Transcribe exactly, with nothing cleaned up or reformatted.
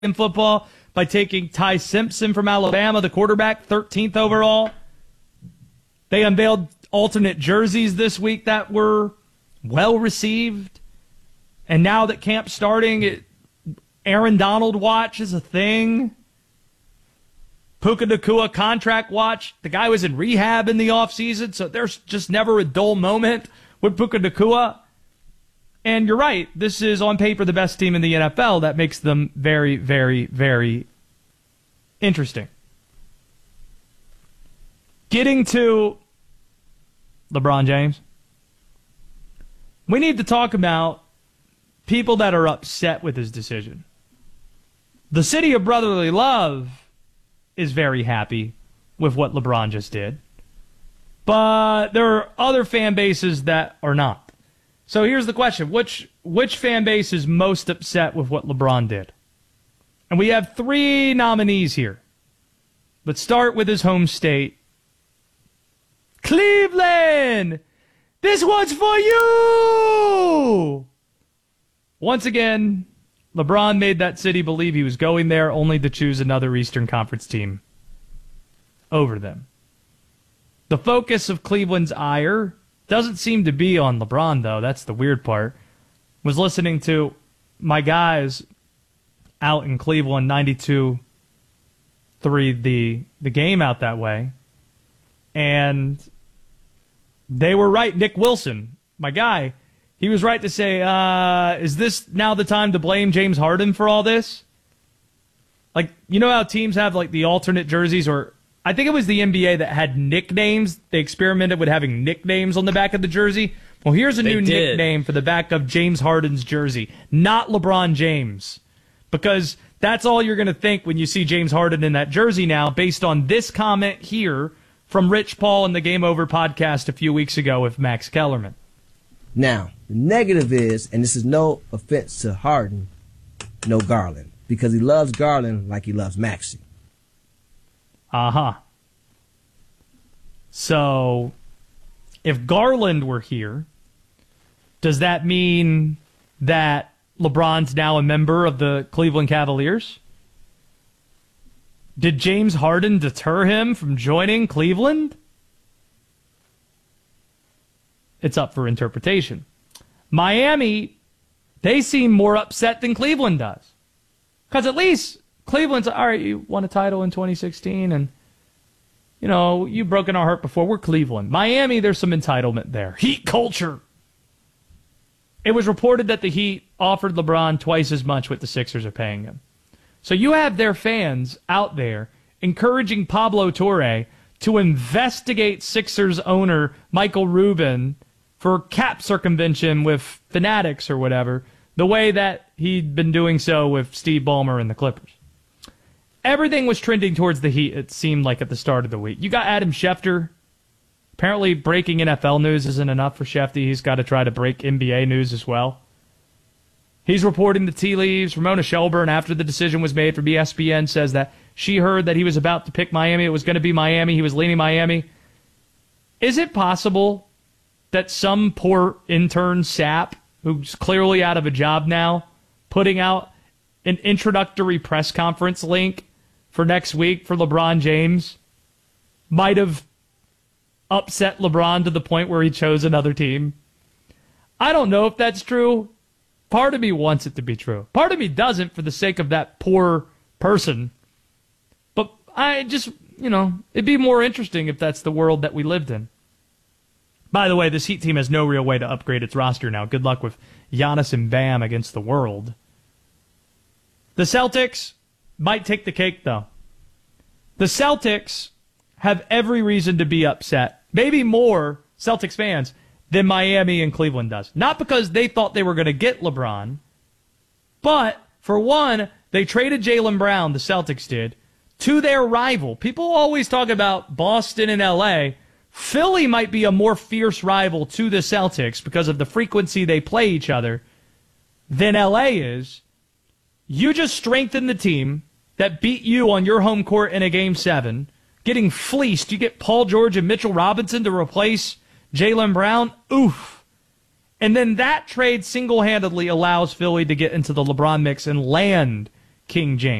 in football by taking Ty Simpson from Alabama, the quarterback, thirteenth overall. They unveiled alternate jerseys this week that were well received. And now that camp's starting, it, Aaron Donald watch is a thing. Puka Nacua contract watch. The guy was in rehab in the offseason, so there's just never a dull moment with Puka Nacua. And you're right, this is on paper the best team in the N F L. That makes them very, very, very interesting. Getting to LeBron James, we need to talk about people that are upset with his decision. The city of brotherly love is very happy with what LeBron just did. But there are other fan bases that are not. So here's the question. Which which fan base is most upset with what LeBron did? And we have three nominees here. Let's start with his home state. Cleveland! This one's for you! Once again, LeBron made that city believe he was going there only to choose another Eastern Conference team over them. The focus of Cleveland's ire doesn't seem to be on LeBron, though. That's the weird part. Was listening to my guys out in Cleveland, ninety-two three, the, the game out that way. And they were right. Nick Wilson, my guy, he was right to say, uh, is this now the time to blame James Harden for all this? Like, you know how teams have, like, the alternate jerseys, or I think it was the N B A that had nicknames. They experimented with having nicknames on the back of the jersey. Well, here's a they new did. nickname for the back of James Harden's jersey. Not LeBron James. Because that's all you're going to think when you see James Harden in that jersey now, based on this comment here from Rich Paul in the Game Over podcast a few weeks ago with Max Kellerman. Now, the negative is, and this is no offense to Harden, no Garland. Because he loves Garland like he loves Maxey. Uh-huh. So, if Garland were here, does that mean that LeBron's now a member of the Cleveland Cavaliers? Did James Harden deter him from joining Cleveland? It's up for interpretation. Miami, they seem more upset than Cleveland does. Because at least Cleveland's, all right, you won a title in twenty sixteen, and, you know, you've broken our heart before. We're Cleveland. Miami, there's some entitlement there. Heat culture. It was reported that the Heat offered LeBron twice as much what the Sixers are paying him. So you have their fans out there encouraging Pablo Torre to investigate Sixers owner Michael Rubin for cap circumvention with Fanatics or whatever, the way that he'd been doing so with Steve Ballmer and the Clippers. Everything was trending towards the Heat, it seemed like, at the start of the week. You got Adam Schefter. Apparently breaking N F L news isn't enough for Shefty. He's got to try to break N B A news as well. He's reporting the tea leaves. Ramona Shelburne, after the decision was made for E S P N, says that she heard that he was about to pick Miami. It was going to be Miami. He was leaning Miami. Is it possible that some poor intern sap, who's clearly out of a job now, putting out an introductory press conference link for next week for LeBron James, might have upset LeBron to the point where he chose another team? I don't know if that's true. Part of me wants it to be true. Part of me doesn't, for the sake of that poor person. But I just, you know, it'd be more interesting if that's the world that we lived in. By the way, this Heat team has no real way to upgrade its roster now. Good luck with Giannis and Bam against the world. The Celtics might take the cake, though. The Celtics have every reason to be upset. Maybe more Celtics fans than Miami and Cleveland does. Not because they thought they were going to get LeBron, but for one, they traded Jaylen Brown, the Celtics did, to their rival. People always talk about Boston and L A. Philly might be a more fierce rival to the Celtics because of the frequency they play each other than L A is. You just strengthen the team that beat you on your home court in a game seven, getting fleeced. You get Paul George and Mitchell Robinson to replace Jaylen Brown. Oof. And then that trade single-handedly allows Philly to get into the LeBron mix and land King James.